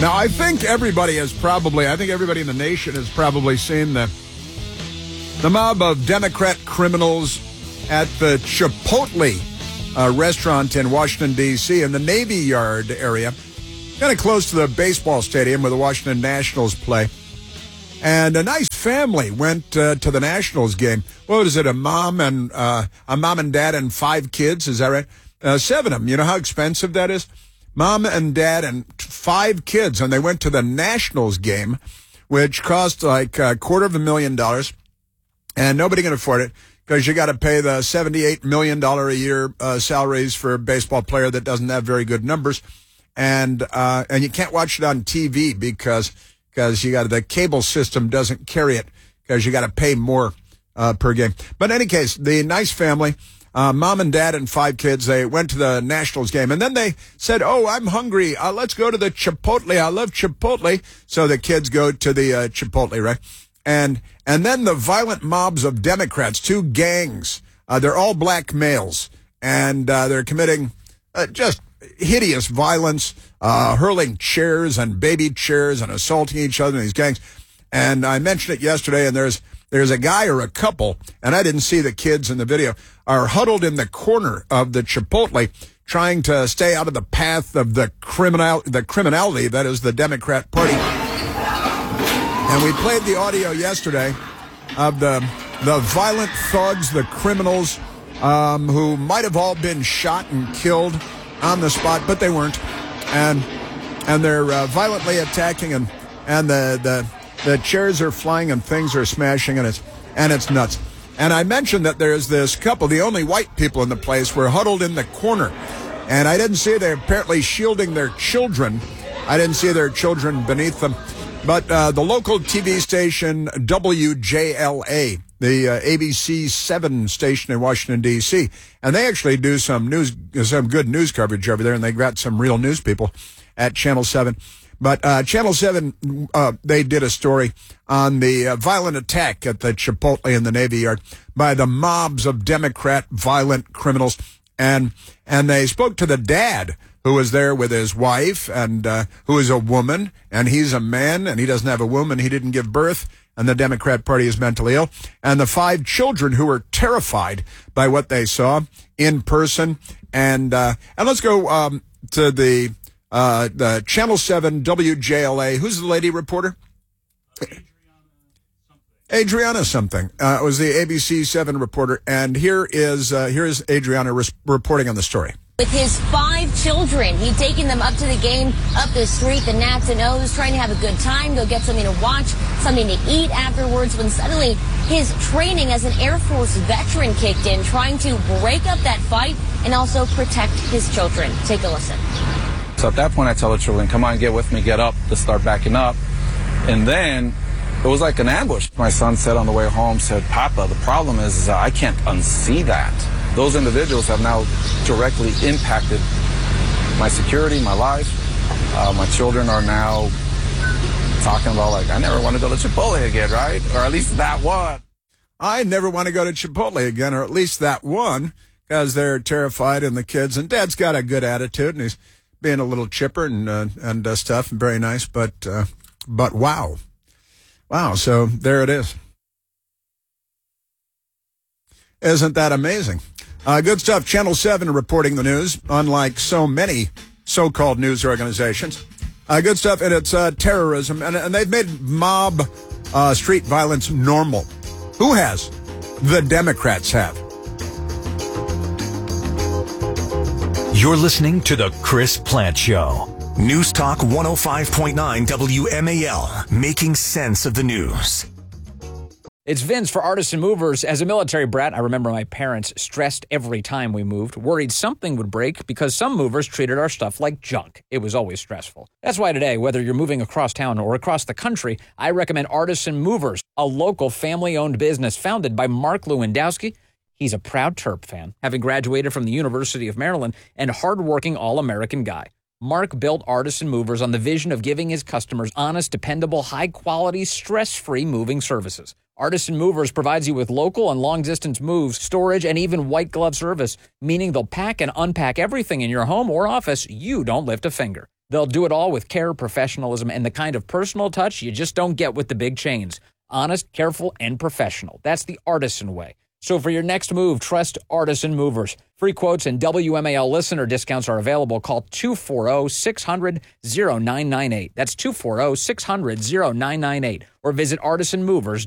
Now, I think everybody in the nation has probably seen the mob of Democrat criminals at the Chipotle restaurant in Washington, D.C., in the Navy Yard area, kind of close to the baseball stadium where the Washington Nationals play. And a nice family went to the Nationals game. What is it, a mom and dad and 5 kids? Is that right? 7 of them. You know how expensive that is? Mom and dad and 5 kids, and they went to the Nationals game, which cost like $250,000, and nobody can afford it because you got to pay the $78 million a year salaries for a baseball player that doesn't have very good numbers, and you can't watch it on TV because the cable system doesn't carry it because you got to pay more per game. But in any case, the nice family. Mom and dad and 5 kids, they went to the Nationals game. And then they said, oh, I'm hungry. Let's go to the Chipotle. I love Chipotle. So the kids go to the Chipotle, right? And then the violent mobs of Democrats, 2 gangs, they're all black males. And they're committing just hideous violence, hurling chairs and baby chairs and assaulting each other in these gangs. And I mentioned it yesterday, and there's a guy or a couple, and I didn't see the kids in the video, are huddled in the corner of the Chipotle trying to stay out of the path of the criminality that is the Democrat Party. And we played the audio yesterday of the violent thugs, the criminals, who might have all been shot and killed on the spot, but they weren't. And they're violently attacking, and the chairs are flying and things are smashing, and it's nuts. And I mentioned that there's this couple, the only white people in the place, were huddled in the corner. And I didn't see they're apparently shielding their children. I didn't see their children beneath them. But the local TV station WJLA, the ABC 7 station in Washington, D.C., and they actually do some good news coverage over there, and they got some real news people at Channel 7. But Channel 7, they did a story on the violent attack at the Chipotle in the Navy Yard by the mobs of Democrat violent criminals. And they spoke to the dad who was there with his wife, and who is a woman, and he's a man, and he doesn't have a womb, and he didn't give birth, and the Democrat Party is mentally ill. And the 5 children who were terrified by what they saw in person. And let's go to the Channel 7 WJLA. Who's the lady reporter? Adriana something. Was the ABC 7 reporter, and here is Adriana reporting on the story. With his 5 children, he'd taken them up to the game, up the street, the Nats and O's, trying to have a good time, go get something to watch, something to eat afterwards, when suddenly his training as an Air Force veteran kicked in, trying to break up that fight and also protect his children. Take a listen. So at that point, I tell the children, come on, get with me, get up, to start backing up. And then it was like an ambush. My son said on the way home, Papa, the problem is I can't unsee that. Those individuals have now directly impacted my security, my life. My children are now talking about, like, I never want to go to Chipotle again, right? Or at least that one. I never want to go to Chipotle again, or at least that one, because they're terrified, and the kids. And Dad's got a good attitude, and he's being a little chipper and stuff, and very nice. But wow. So there it is. Isn't that amazing? Good stuff. Channel 7 reporting the news, unlike so many so-called news organizations. Good stuff, and it's terrorism, and they've made mob street violence normal. Who has? The Democrats have. You're listening to The Chris Plante Show. News Talk 105.9 WMAL, making sense of the news. It's Vince for Artisan Movers. As a military brat, I remember my parents stressed every time we moved, worried something would break because some movers treated our stuff like junk. It was always stressful. That's why today, whether you're moving across town or across the country, I recommend Artisan Movers, a local family-owned business founded by Mark Lewandowski. He's a proud Terp fan, having graduated from the University of Maryland, and hardworking all-American guy. Mark built Artisan Movers on the vision of giving his customers honest, dependable, high-quality, stress-free moving services. Artisan Movers provides you with local and long-distance moves, storage, and even white-glove service, meaning they'll pack and unpack everything in your home or office. You don't lift a finger. They'll do it all with care, professionalism, and the kind of personal touch you just don't get with the big chains. Honest, careful, and professional. That's the Artisan way. So for your next move, trust Artisan Movers. Free quotes and WMAL listener discounts are available. Call 240-600-0998. That's 240-600-0998. Or visit artisanmovers.com.